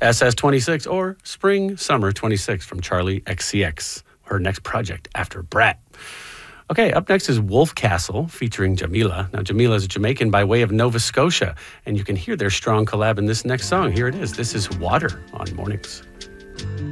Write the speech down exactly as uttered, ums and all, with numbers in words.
S S twenty-six or Spring Summer twenty-six from Charlie X C X, her next project after Brat. Okay, up next is Wolf Castle featuring Jamila. Now, Jamila is a Jamaican by way of Nova Scotia, and you can hear their strong collab in this next song. Here it is. This is Water on Mornings.